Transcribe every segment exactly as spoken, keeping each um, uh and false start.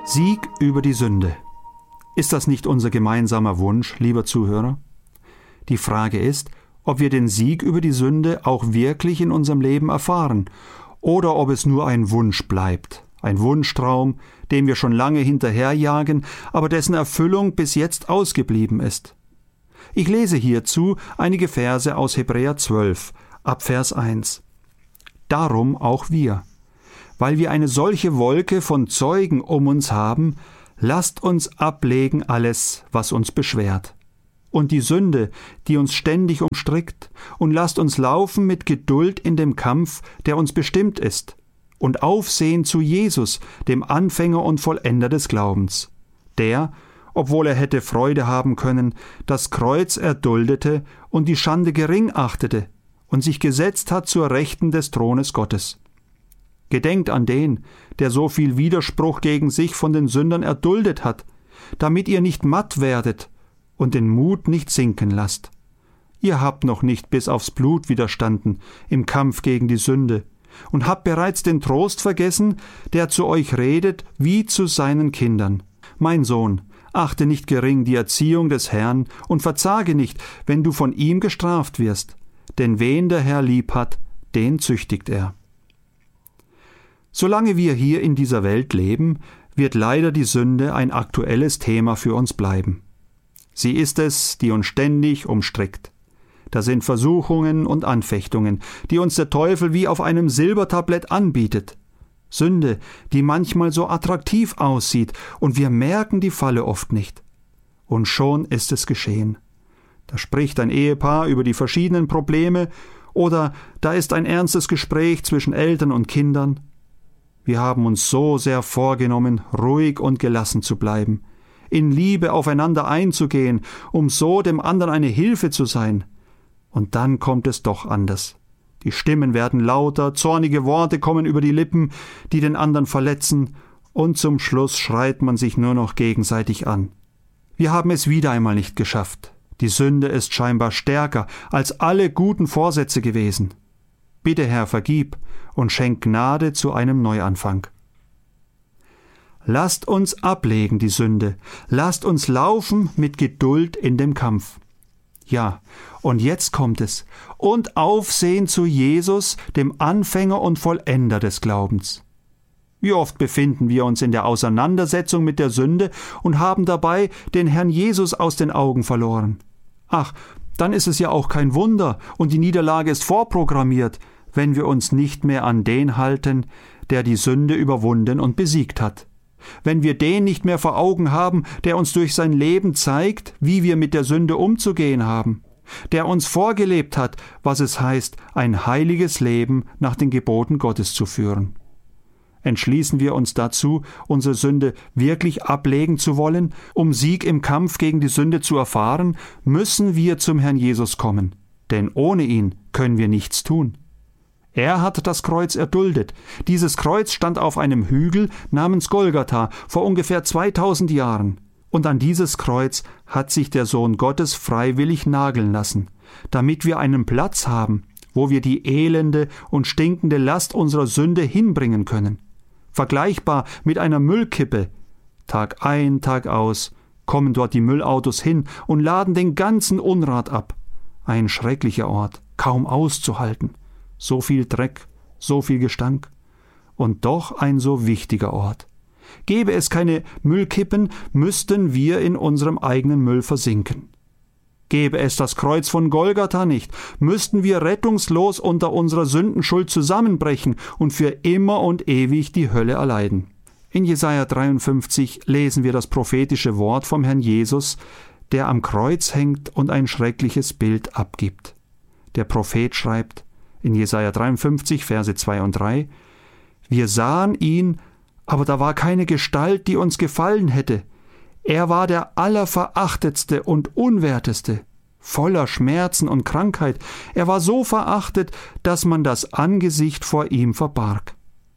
Sieg über die Sünde. Ist das nicht unser gemeinsamer Wunsch, lieber Zuhörer? Die Frage ist, ob wir den Sieg über die Sünde auch wirklich in unserem Leben erfahren oder ob es nur ein Wunsch bleibt, ein Wunschtraum, dem wir schon lange hinterherjagen, aber dessen Erfüllung bis jetzt ausgeblieben ist. Ich lese hierzu einige Verse aus Hebräer zwölf, ab Vers eins. Darum auch wir, weil wir eine solche Wolke von Zeugen um uns haben, lasst uns ablegen alles, was uns beschwert, und die Sünde, die uns ständig umstrickt, und lasst uns laufen mit Geduld in dem Kampf, der uns bestimmt ist, und aufsehen zu Jesus, dem Anfänger und Vollender des Glaubens, der, obwohl er hätte Freude haben können, das Kreuz erduldete und die Schande gering achtete und sich gesetzt hat zur Rechten des Thrones Gottes. Gedenkt an den, der so viel Widerspruch gegen sich von den Sündern erduldet hat, damit ihr nicht matt werdet und den Mut nicht sinken lasst. Ihr habt noch nicht bis aufs Blut widerstanden im Kampf gegen die Sünde und habt bereits den Trost vergessen, der zu euch redet wie zu seinen Kindern. Mein Sohn, achte nicht gering die Erziehung des Herrn und verzage nicht, wenn du von ihm gestraft wirst, denn wen der Herr lieb hat, den züchtigt er. Solange wir hier in dieser Welt leben, wird leider die Sünde ein aktuelles Thema für uns bleiben. Sie ist es, die uns ständig umstrickt. Da sind Versuchungen und Anfechtungen, die uns der Teufel wie auf einem Silbertablett anbietet. Sünde, die manchmal so attraktiv aussieht, und wir merken die Falle oft nicht. Und schon ist es geschehen. Da spricht ein Ehepaar über die verschiedenen Probleme, oder da ist ein ernstes Gespräch zwischen Eltern und Kindern. Wir haben uns so sehr vorgenommen, ruhig und gelassen zu bleiben, in Liebe aufeinander einzugehen, um so dem anderen eine Hilfe zu sein. Und dann kommt es doch anders. Die Stimmen werden lauter, zornige Worte kommen über die Lippen, die den anderen verletzen, und zum Schluss schreit man sich nur noch gegenseitig an. Wir haben es wieder einmal nicht geschafft. Die Sünde ist scheinbar stärker als alle guten Vorsätze gewesen. Bitte, Herr, vergib und schenk Gnade zu einem Neuanfang. Lasst uns ablegen die Sünde, lasst uns laufen mit Geduld in dem Kampf. Ja, und jetzt kommt es, und aufsehen zu Jesus, dem Anfänger und Vollender des Glaubens. Wie oft befinden wir uns in der Auseinandersetzung mit der Sünde und haben dabei den Herrn Jesus aus den Augen verloren. Ach, dann ist es ja auch kein Wunder und die Niederlage ist vorprogrammiert, wenn wir uns nicht mehr an den halten, der die Sünde überwunden und besiegt hat. Wenn wir den nicht mehr vor Augen haben, der uns durch sein Leben zeigt, wie wir mit der Sünde umzugehen haben, der uns vorgelebt hat, was es heißt, ein heiliges Leben nach den Geboten Gottes zu führen. Entschließen wir uns dazu, unsere Sünde wirklich ablegen zu wollen, um Sieg im Kampf gegen die Sünde zu erfahren, müssen wir zum Herrn Jesus kommen, denn ohne ihn können wir nichts tun. Er hat das Kreuz erduldet. Dieses Kreuz stand auf einem Hügel namens Golgatha vor ungefähr zweitausend Jahren. Und an dieses Kreuz hat sich der Sohn Gottes freiwillig nageln lassen, damit wir einen Platz haben, wo wir die elende und stinkende Last unserer Sünde hinbringen können. Vergleichbar mit einer Müllkippe. Tag ein, Tag aus kommen dort die Müllautos hin und laden den ganzen Unrat ab. Ein schrecklicher Ort, kaum auszuhalten. So viel Dreck, so viel Gestank. Und doch ein so wichtiger Ort. Gäbe es keine Müllkippen, müssten wir in unserem eigenen Müll versinken. Gäbe es das Kreuz von Golgatha nicht, müssten wir rettungslos unter unserer Sündenschuld zusammenbrechen und für immer und ewig die Hölle erleiden. In Jesaja dreiundfünfzig lesen wir das prophetische Wort vom Herrn Jesus, der am Kreuz hängt und ein schreckliches Bild abgibt. Der Prophet schreibt in Jesaja dreiundfünfzig, Verse zwei und drei, wir sahen ihn, aber da war keine Gestalt, die uns gefallen hätte. Er war der Allerverachtetste und Unwerteste, voller Schmerzen und Krankheit. Er war so verachtet, dass man das Angesicht vor ihm verbarg.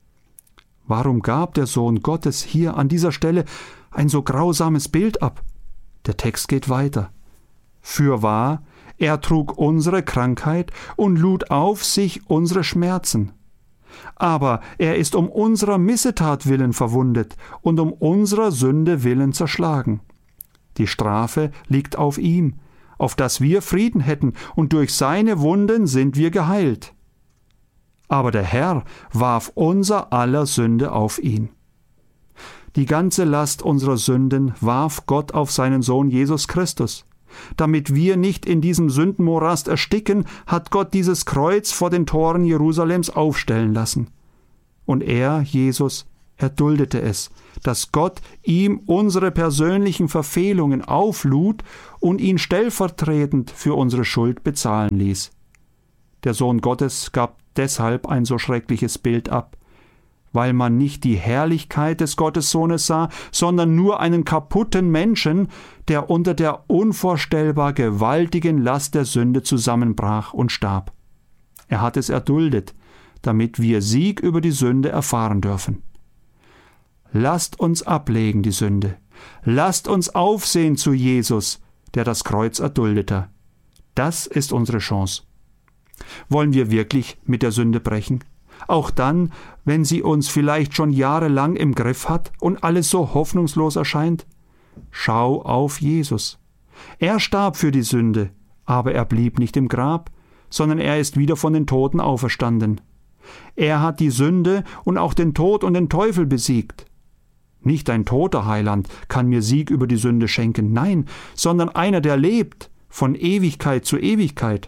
Warum gab der Sohn Gottes hier an dieser Stelle ein so grausames Bild ab? Der Text geht weiter. Fürwahr, er trug unsere Krankheit und lud auf sich unsere Schmerzen. Aber er ist um unserer Missetat willen verwundet und um unserer Sünde willen zerschlagen. Die Strafe liegt auf ihm, auf dass wir Frieden hätten, und durch seine Wunden sind wir geheilt. Aber der Herr warf unser aller Sünde auf ihn. Die ganze Last unserer Sünden warf Gott auf seinen Sohn Jesus Christus. Damit wir nicht in diesem Sündenmorast ersticken, hat Gott dieses Kreuz vor den Toren Jerusalems aufstellen lassen. Und er, Jesus, erduldete es, dass Gott ihm unsere persönlichen Verfehlungen auflud und ihn stellvertretend für unsere Schuld bezahlen ließ. Der Sohn Gottes gab deshalb ein so schreckliches Bild ab, weil man nicht die Herrlichkeit des Gottessohnes sah, sondern nur einen kaputten Menschen, der unter der unvorstellbar gewaltigen Last der Sünde zusammenbrach und starb. Er hat es erduldet, damit wir Sieg über die Sünde erfahren dürfen. Lasst uns ablegen die Sünde. Lasst uns aufsehen zu Jesus, der das Kreuz erduldete. Das ist unsere Chance. Wollen wir wirklich mit der Sünde brechen? Auch dann, wenn sie uns vielleicht schon jahrelang im Griff hat und alles so hoffnungslos erscheint? Schau auf Jesus. Er starb für die Sünde, aber er blieb nicht im Grab, sondern er ist wieder von den Toten auferstanden. Er hat die Sünde und auch den Tod und den Teufel besiegt. Nicht ein toter Heiland kann mir Sieg über die Sünde schenken, nein, sondern einer, der lebt, von Ewigkeit zu Ewigkeit.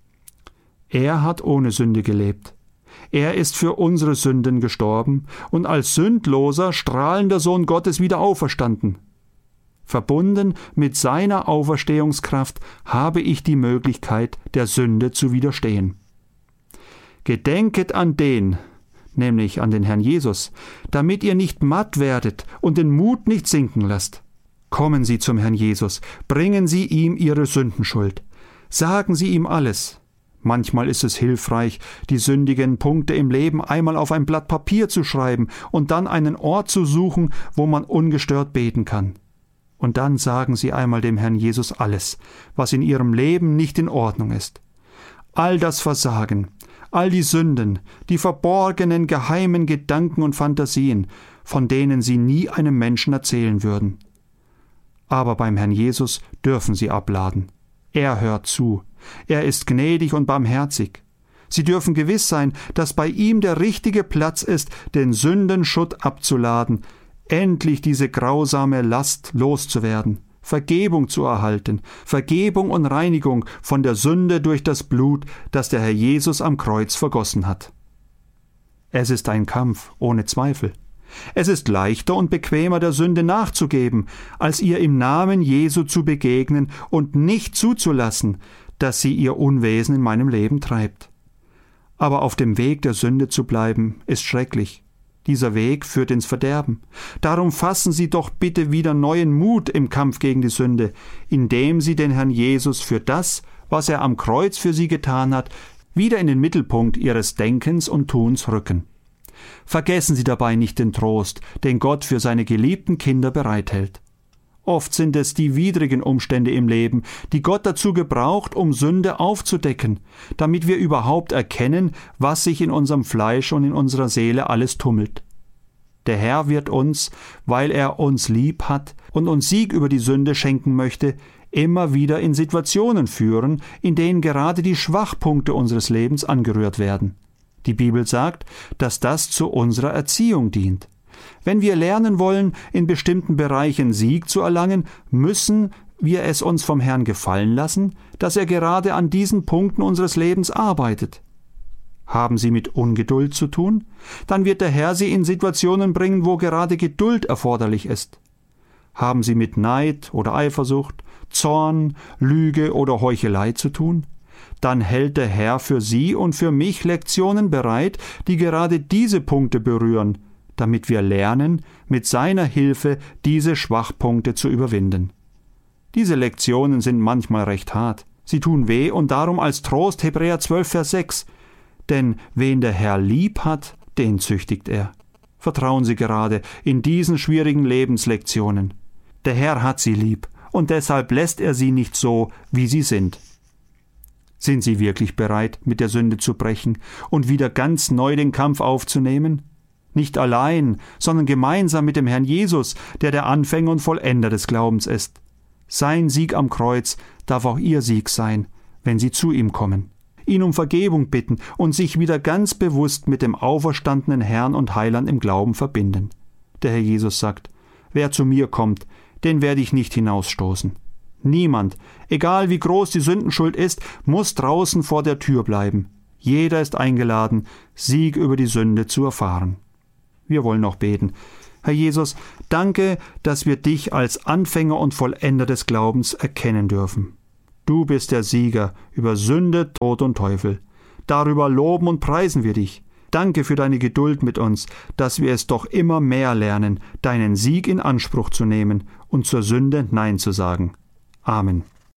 Er hat ohne Sünde gelebt. Er ist für unsere Sünden gestorben und als sündloser, strahlender Sohn Gottes wieder auferstanden. Verbunden mit seiner Auferstehungskraft habe ich die Möglichkeit, der Sünde zu widerstehen. Gedenket an den, nämlich an den Herrn Jesus, damit ihr nicht matt werdet und den Mut nicht sinken lasst. Kommen Sie zum Herrn Jesus, bringen Sie ihm Ihre Sündenschuld. Sagen Sie ihm alles. Manchmal ist es hilfreich, die sündigen Punkte im Leben einmal auf ein Blatt Papier zu schreiben und dann einen Ort zu suchen, wo man ungestört beten kann. Und dann sagen Sie einmal dem Herrn Jesus alles, was in Ihrem Leben nicht in Ordnung ist. All das Versagen, all die Sünden, die verborgenen, geheimen Gedanken und Fantasien, von denen Sie nie einem Menschen erzählen würden. Aber beim Herrn Jesus dürfen Sie abladen. Er hört zu. Er ist gnädig und barmherzig. Sie dürfen gewiss sein, dass bei ihm der richtige Platz ist, den Sündenschutt abzuladen, endlich diese grausame Last loszuwerden, Vergebung zu erhalten, Vergebung und Reinigung von der Sünde durch das Blut, das der Herr Jesus am Kreuz vergossen hat. Es ist ein Kampf, ohne Zweifel. Es ist leichter und bequemer, der Sünde nachzugeben, als ihr im Namen Jesu zu begegnen und nicht zuzulassen, dass sie ihr Unwesen in meinem Leben treibt. Aber auf dem Weg der Sünde zu bleiben, ist schrecklich. Dieser Weg führt ins Verderben. Darum fassen Sie doch bitte wieder neuen Mut im Kampf gegen die Sünde, indem Sie den Herrn Jesus für das, was er am Kreuz für Sie getan hat, wieder in den Mittelpunkt Ihres Denkens und Tuns rücken. Vergessen Sie dabei nicht den Trost, den Gott für seine geliebten Kinder bereithält. Oft sind es die widrigen Umstände im Leben, die Gott dazu gebraucht, um Sünde aufzudecken, damit wir überhaupt erkennen, was sich in unserem Fleisch und in unserer Seele alles tummelt. Der Herr wird uns, weil er uns lieb hat und uns Sieg über die Sünde schenken möchte, immer wieder in Situationen führen, in denen gerade die Schwachpunkte unseres Lebens angerührt werden. Die Bibel sagt, dass das zu unserer Erziehung dient. Wenn wir lernen wollen, in bestimmten Bereichen Sieg zu erlangen, müssen wir es uns vom Herrn gefallen lassen, dass er gerade an diesen Punkten unseres Lebens arbeitet. Haben Sie mit Ungeduld zu tun? Dann wird der Herr Sie in Situationen bringen, wo gerade Geduld erforderlich ist. Haben Sie mit Neid oder Eifersucht, Zorn, Lüge oder Heuchelei zu tun? Dann hält der Herr für Sie und für mich Lektionen bereit, die gerade diese Punkte berühren, damit wir lernen, mit seiner Hilfe diese Schwachpunkte zu überwinden. Diese Lektionen sind manchmal recht hart. Sie tun weh und darum als Trost Hebräer zwölf, Vers sechs. Denn wen der Herr lieb hat, den züchtigt er. Vertrauen Sie gerade in diesen schwierigen Lebenslektionen. Der Herr hat Sie lieb und deshalb lässt er Sie nicht so, wie Sie sind. Sind Sie wirklich bereit, mit der Sünde zu brechen und wieder ganz neu den Kampf aufzunehmen? Nicht allein, sondern gemeinsam mit dem Herrn Jesus, der der Anfänger und Vollender des Glaubens ist. Sein Sieg am Kreuz darf auch Ihr Sieg sein, wenn Sie zu ihm kommen, ihn um Vergebung bitten und sich wieder ganz bewusst mit dem auferstandenen Herrn und Heiland im Glauben verbinden. Der Herr Jesus sagt, wer zu mir kommt, den werde ich nicht hinausstoßen. Niemand, egal wie groß die Sündenschuld ist, muss draußen vor der Tür bleiben. Jeder ist eingeladen, Sieg über die Sünde zu erfahren. Wir wollen noch beten. Herr Jesus, danke, dass wir dich als Anfänger und Vollender des Glaubens erkennen dürfen. Du bist der Sieger über Sünde, Tod und Teufel. Darüber loben und preisen wir dich. Danke für deine Geduld mit uns, dass wir es doch immer mehr lernen, deinen Sieg in Anspruch zu nehmen und zur Sünde Nein zu sagen. Amen.